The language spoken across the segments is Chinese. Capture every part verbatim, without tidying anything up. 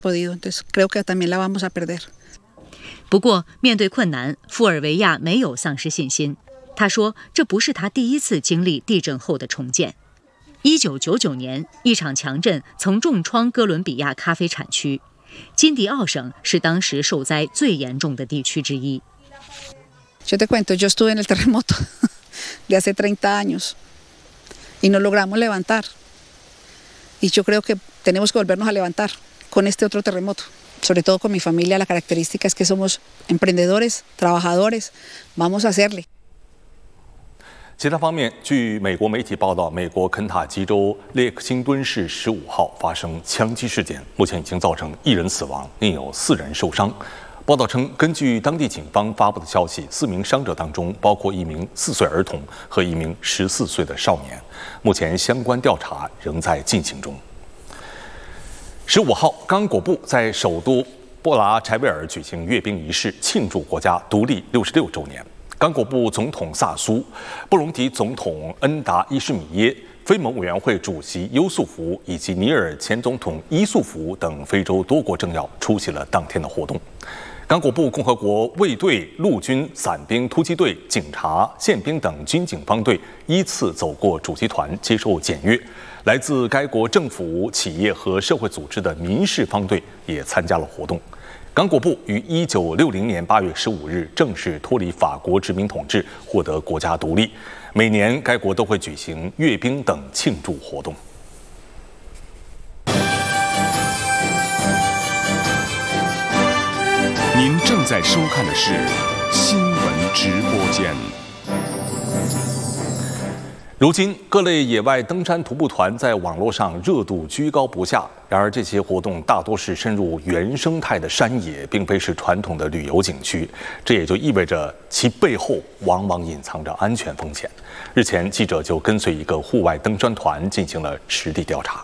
不过，面对困难，富尔维亚没有丧失信心。他说，这不是他第一次经历地震后的重建。一九九九年，一场强震曾重创哥伦比亚咖啡产区，金迪奥省是当时受灾最严重的地区之一。 Yo te cuento, yo estuve en el terremoto de hace treinta años y nos logramos levantar. Y yo creo que tenemos que volvernos a levantar con este otro terremoto. Sobre todo con mi familia, la característica es que somos emprendedores, trabajadores. Vamos a hacerle. 其他方面，据美国媒体报道，美国肯塔基州列克星敦市十五号发生枪击事件，目前已经造成一人死亡，另有四人受伤。报道称，根据当地警方发布的消息，四名伤者当中包括一名四岁儿童和一名十四岁的少年。目前相关调查仍在进行中。十五号，刚果布在首都布拉柴维尔举行阅兵仪式，庆祝国家独立六十六周年。刚果布总统萨苏、布隆迪总统恩达伊什米耶、非盟委员会主席优素福以及尼尔前总统伊素福等非洲多国政要出席了当天的活动。刚果布共和国卫队、陆军、伞兵突击队、警察、宪兵等军警方队依次走过主席团接受检阅。来自该国政府、企业和社会组织的民事方队也参加了活动。刚果布于一九六零年八月十五日正式脱离法国殖民统治，获得国家独立。每年该国都会举行阅兵等庆祝活动。 您正在收看的是新闻直播间。 如今，各类野外登山徒步团在网络上热度居高不下。然而，这些活动大多是深入原生态的山野，并非是传统的旅游景区。这也就意味着其背后往往隐藏着安全风险。日前，记者就跟随一个户外登山团进行了实地调查。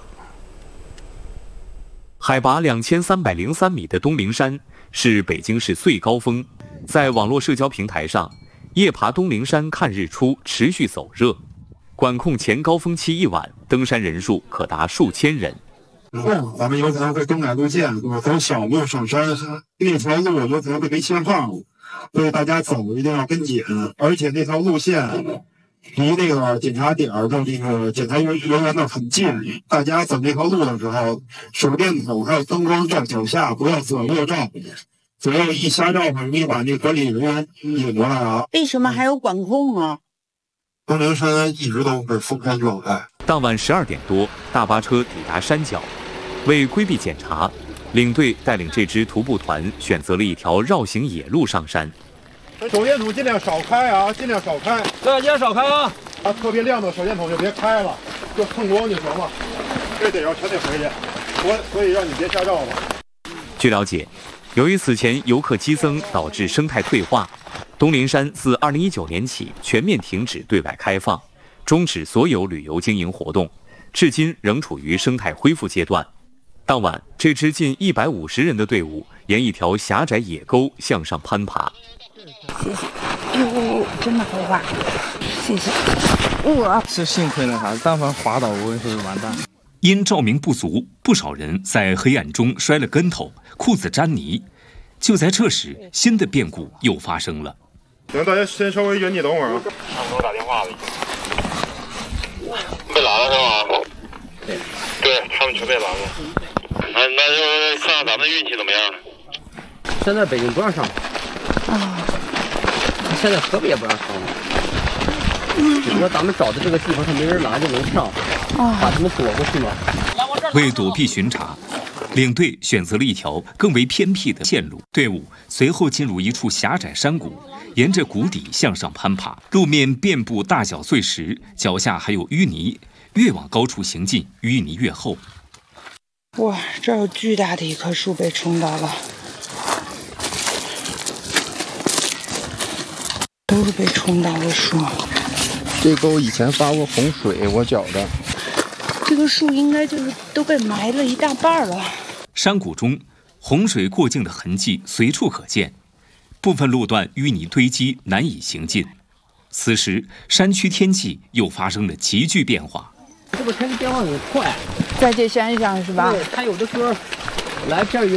海拔两千三百零三米的东陵山是北京市最高峰，在网络社交平台上，夜爬东陵山看日出持续走热。管控前高峰期一晚，登山人数可达数千人。 后咱们有可能会更改路线，走小路上山，那条路有可能会被限号，所以大家走一定要跟紧。而且那条路线离那个检查点的这个检查人员呢很近，大家走这条路的时候，手电筒还有灯光照脚下，不要左右照。左右一瞎照，很容易把那管理人员引过来啊。 为什么还有管控啊？ 东陵山一直都是封山状态。 当晚十二点多，大巴车抵达山脚，为规避检查，领队带领这支徒步团选择了一条绕行野路上山。 手电筒尽量少开啊，尽量少开。 对，尽量少开啊！ 啊，特别亮的手电筒就别开了，就蹭光就行了。这得要全得回去，所所以让你别瞎照了。 据了解，由于此前游客激增导致生态退化，东陵山自二零一九年起全面停止对外开放，终止所有旅游经营活动，至今仍处于生态恢复阶段。当晚，这支近一百五十人的队伍沿一条狭窄野沟向上攀爬。 谢谢。哟，真的好滑，谢谢。哇， 是幸亏那啥，但凡滑倒我会完蛋。 因照明不足，不少人在黑暗中摔了跟头，裤子沾泥。就在这时，新的变故又发生了。 行，大家先稍微远你等会儿啊。 他们给我打电话了，被拦了是吧？对，对他们全被拦了。啊，那就看看咱们运气怎么样。 现在北京不让上啊，现在河北也不让上。只不过咱们找的这个地方，他没人拦就能上，把他们躲过去嘛。 为躲避巡查，领队选择了一条更为偏僻的线路，队伍随后进入一处狭窄山谷，沿着谷底向上攀爬，路面遍布大小碎石，脚下还有淤泥，越往高处行进，淤泥越厚。 哇，这有巨大的一棵树被冲倒了，都是被冲倒的树。 这沟以前发过洪水，我觉着这个树应该就是都被埋了一大半了。 山谷中洪水过境的痕迹随处可见，部分路段淤泥堆积，难以行进。此时山区天气又发生了急剧变化。 这不天气变化很快， 在这山上是吧？ 对，它有的时候来这儿。